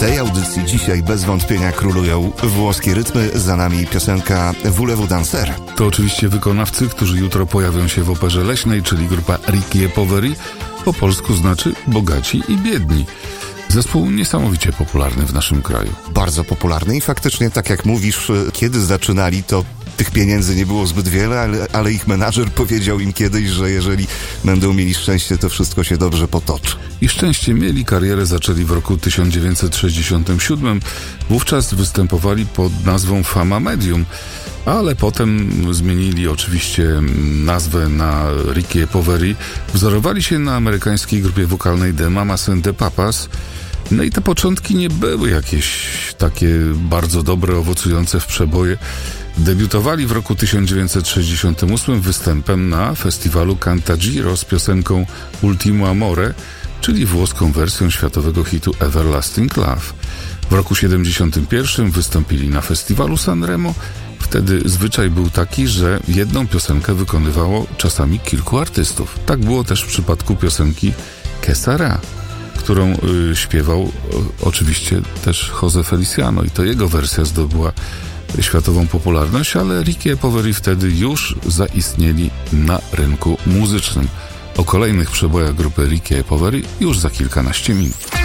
tej audycji dzisiaj bez wątpienia królują włoskie rytmy, za nami piosenka Voulez-vous danser. To oczywiście wykonawcy, którzy jutro pojawią się w Operze Leśnej, czyli grupa Ricky & Poveri, po polsku znaczy bogaci i biedni. Zespół niesamowicie popularny w naszym kraju. Bardzo popularny i faktycznie, tak jak mówisz, kiedy zaczynali, to tych pieniędzy nie było zbyt wiele, ale ich menadżer powiedział im kiedyś, że jeżeli będą mieli szczęście, to wszystko się dobrze potoczy. I szczęście mieli, karierę zaczęli w roku 1967. Wówczas występowali pod nazwą Fama Medium, ale potem zmienili oczywiście nazwę na Ricky & Poveri. Wzorowali się na amerykańskiej grupie wokalnej The Mamas and the Papas. No i te początki nie były jakieś takie bardzo dobre, owocujące w przeboje. Debiutowali w roku 1968 występem na festiwalu Cantagiro z piosenką Ultimo Amore, czyli włoską wersją światowego hitu Everlasting Love. W roku 1971 wystąpili na festiwalu Sanremo. Wtedy zwyczaj był taki, że jedną piosenkę wykonywało czasami kilku artystów. Tak było też w przypadku piosenki Que Sera, którą śpiewał oczywiście też José Feliciano i to jego wersja zdobyła światową popularność, ale Ricky & Poveri wtedy już zaistnieli na rynku muzycznym. O kolejnych przebojach grupy Ricky & Poveri już za kilkanaście minut.